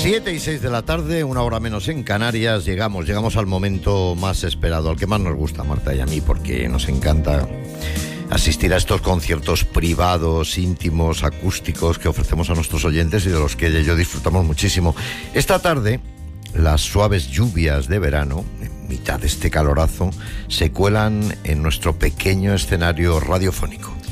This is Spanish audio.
7:06 de la tarde, una hora menos en Canarias. Llegamos al momento más esperado, al que más nos gusta a Marta y a mí, porque nos encanta asistir a estos conciertos privados, íntimos, acústicos que ofrecemos a nuestros oyentes y de los que ella y yo disfrutamos muchísimo. Esta tarde, las suaves lluvias de verano, en mitad de este calorazo, se cuelan en nuestro pequeño escenario radiofónico.